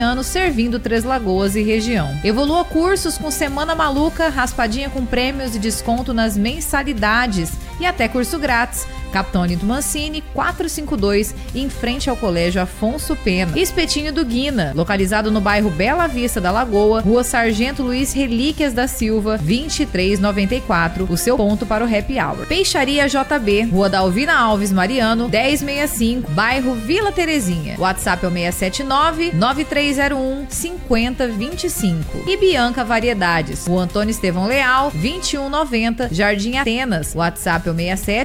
anos servindo Três Lagoas e região. Evolua cursos com Semana Maluca, raspadinha com prêmios e desconto nas mensalidades e até curso grátis. Capitão Olinto Mancini, 452, em frente ao Colégio Afonso Pena. Espetinho do Guina, localizado no bairro Bela Vista da Lagoa, Rua Sargento Luiz Relíquias da Silva, 2394, o seu ponto para o happy hour. Peixaria JB, Rua Dalvina Alves Mariano, 1065, bairro Vila Terezinha. WhatsApp é o 679-9301-5025. E Bianca Variedades, Rua Antônio Estevão Leal, 2190, Jardim Atenas. WhatsApp é o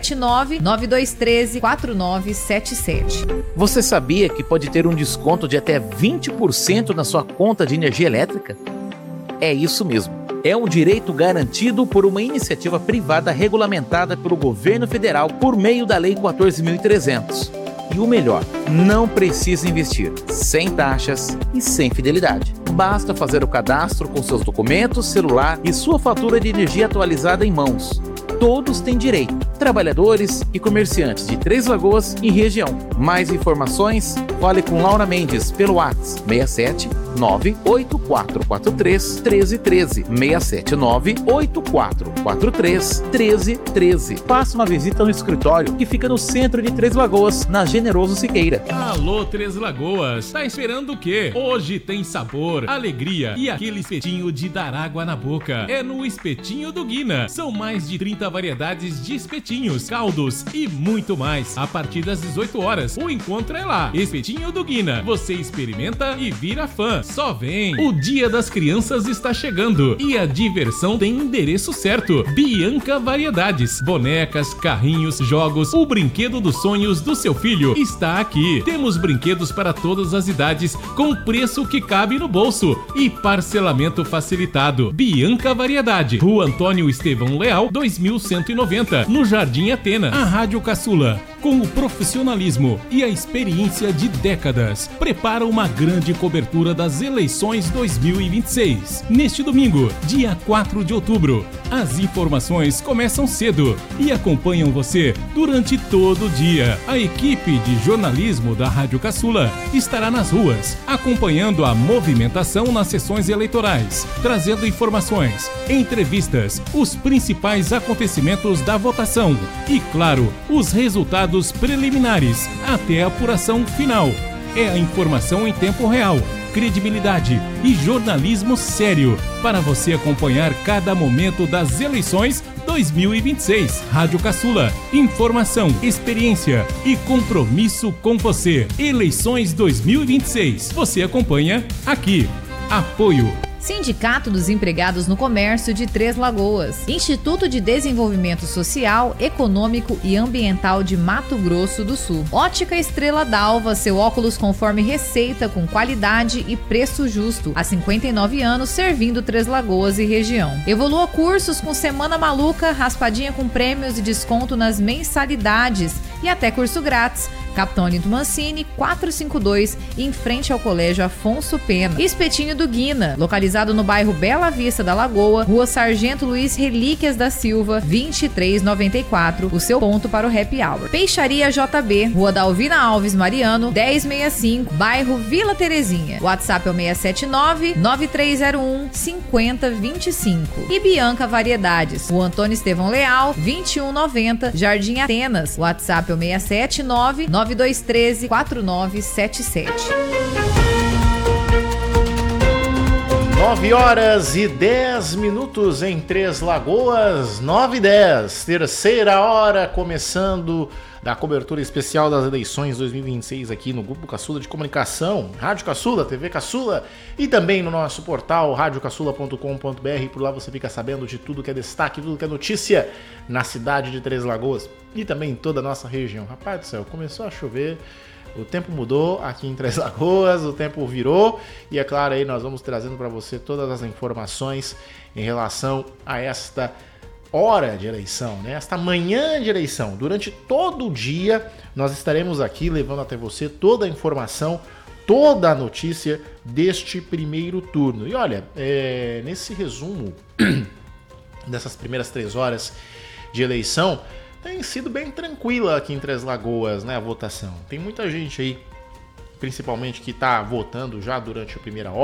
679-9213-4977. Você sabia que pode ter um desconto de até 20% na sua conta de energia elétrica? É isso mesmo. É um direito garantido por uma iniciativa privada regulamentada pelo governo federal por meio da Lei 14.300. E o melhor, não precisa investir, sem taxas e sem fidelidade. Basta fazer o cadastro com seus documentos, celular e sua fatura de energia atualizada em mãos. Todos têm direito, trabalhadores e comerciantes de Três Lagoas e região. Mais informações, fale com Laura Mendes pelo WhatsApp 67 98443 1313 679 8443 1313. Faça uma visita no escritório que fica no centro de Três Lagoas, na Generoso Siqueira. Alô, Três Lagoas, tá esperando o quê? Hoje tem sabor, alegria e aquele espetinho de dar água na boca. É no Espetinho do Guina. São mais de 30 variedades de espetinhos, caldos e muito mais. A partir das 18 horas, o encontro é lá. Espetinho do Guina. Você experimenta e vira fã. Só vem! O Dia das Crianças está chegando e a diversão tem endereço certo. Bianca Variedades. Bonecas, carrinhos, jogos, o brinquedo dos sonhos do seu filho está aqui. Temos brinquedos para todas as idades com preço que cabe no bolso e parcelamento facilitado. Bianca Variedade. Rua Antônio Estevão Leal, 2190, no Jardim Atena. A Rádio Caçula, com o profissionalismo e a experiência de décadas, prepara uma grande cobertura das eleições 2026. Neste domingo, dia 4 de outubro, as informações começam cedo e acompanham você durante todo o dia. A equipe de jornalismo da Rádio Caçula estará nas ruas, acompanhando a movimentação nas sessões eleitorais, trazendo informações, entrevistas, os principais acontecimentos da votação e, claro, os resultados preliminares até a apuração final. É a informação em tempo real, credibilidade e jornalismo sério para você acompanhar cada momento das eleições 2026. Rádio Caçula, informação, experiência e compromisso com você. Eleições 2026. Você acompanha aqui. Apoio Sindicato dos Empregados no Comércio de Três Lagoas, Instituto de Desenvolvimento Social, Econômico e Ambiental de Mato Grosso do Sul. Ótica Estrela d'Alva, seu óculos conforme receita, com qualidade e preço justo. Há 59 anos servindo Três Lagoas e região. Evolua cursos com Semana Maluca, raspadinha com prêmios e desconto nas mensalidades e até curso grátis. Capitão Olinto Mancini, 452, em frente ao Colégio Afonso Pena. Espetinho do Guina, localizado no bairro Bela Vista da Lagoa, Rua Sargento Luiz Relíquias da Silva, 2394, o seu ponto para o happy hour. Peixaria JB, Rua Dalvina Alves Mariano, 1065, bairro Vila Terezinha. WhatsApp é o 679-9301-5025. E Bianca Variedades, Rua Antônio Estevão Leal, 2190, Jardim Atenas. WhatsApp é o 679-9213-4977. 9 horas e 10 minutos em Três Lagoas, 9h10, terceira hora, começando da cobertura especial das eleições 2026 aqui no Grupo Caçula de Comunicação, Rádio Caçula, TV Caçula e também no nosso portal radiocaçula.com.br. Por lá você fica sabendo de tudo que é destaque, tudo que é notícia na cidade de Três Lagoas e também em toda a nossa região. Rapaz do céu, começou a chover, o tempo mudou aqui em Três Lagoas, o tempo virou e é claro aí nós vamos trazendo para você todas as informações em relação a esta hora de eleição, né? Esta manhã de eleição. Durante todo o dia nós estaremos aqui levando até você toda a informação, toda a notícia deste primeiro turno. E olha, nesse resumo dessas primeiras 3 horas de eleição, tem sido bem tranquila aqui em Três Lagoas, né, a votação. Tem muita gente aí principalmente que está votando já durante a primeira hora.